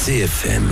CFM.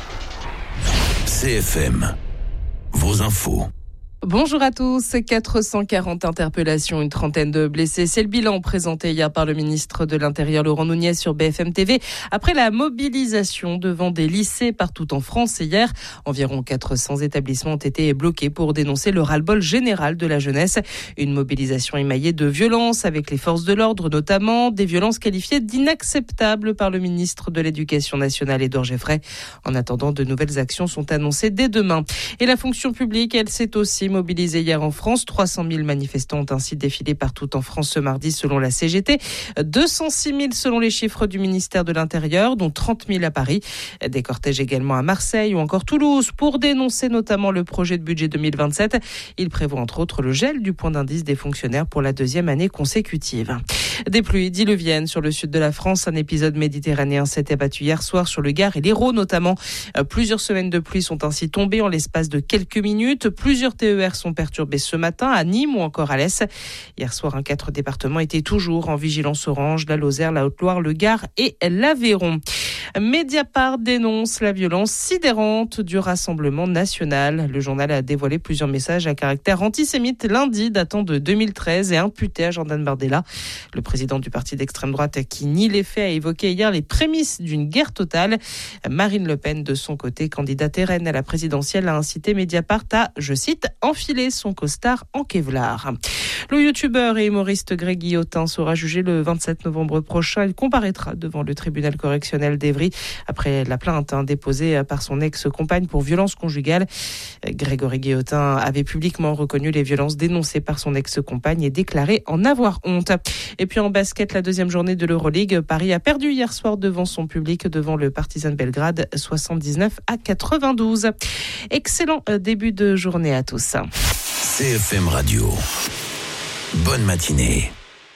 CFM. Vos infos. Bonjour à tous. 440 interpellations, une trentaine de blessés. C'est le bilan présenté hier par le ministre de l'Intérieur Laurent Nunez sur BFM TV. Après la mobilisation devant des lycées partout en France hier, environ 400 établissements ont été bloqués pour dénoncer le ras-le-bol général de la jeunesse. Une mobilisation émaillée de violences avec les forces de l'ordre notamment, des violences qualifiées d'inacceptables par le ministre de l'Éducation nationale Édouard Geoffrey. En attendant, de nouvelles actions sont annoncées dès demain. Et la fonction publique, elle s'est aussi mobilisés hier en France. 300 000 manifestants ont ainsi défilé partout en France ce mardi selon la CGT. 206 000 selon les chiffres du ministère de l'Intérieur, dont 30 000 à Paris. Des cortèges également à Marseille ou encore Toulouse pour dénoncer notamment le projet de budget 2027. Il prévoit entre autres le gel du point d'indice des fonctionnaires pour la deuxième année consécutive. Des pluies diluviennes sur le sud de la France. Un épisode méditerranéen s'est abattu hier soir sur le Gard et l'Hérault notamment. Plusieurs semaines de pluie sont ainsi tombées en l'espace de quelques minutes. Plusieurs TER sont perturbés ce matin à Nîmes ou encore à l'Est. Hier soir, 4 départements étaient toujours en vigilance orange, la Lozère, la Haute-Loire, le Gard et l'Aveyron. Mediapart dénonce la violence sidérante du Rassemblement national. Le journal a dévoilé plusieurs messages à caractère antisémite lundi, datant de 2013 et imputés à Jordan Bardella. Le président du parti d'extrême droite qui nie les faits a évoqué hier les prémices d'une guerre totale. Marine Le Pen, de son côté, candidate RN à la présidentielle, a incité Mediapart à, je cite, enfiler son costard en Kevlar. Le youtubeur et humoriste Greg Guillotin sera jugé le 27 novembre prochain. Il comparaîtra devant le tribunal correctionnel d'Evry après la plainte déposée par son ex-compagne pour violence conjugale. Grégory Guillotin avait publiquement reconnu les violences dénoncées par son ex-compagne et déclaré en avoir honte. Et puis en basket, la deuxième journée de l'Euroleague, Paris a perdu hier soir devant son public, devant le Partizan Belgrade, 79-92. Excellent début de journée à tous. CFM Radio. Bonne matinée.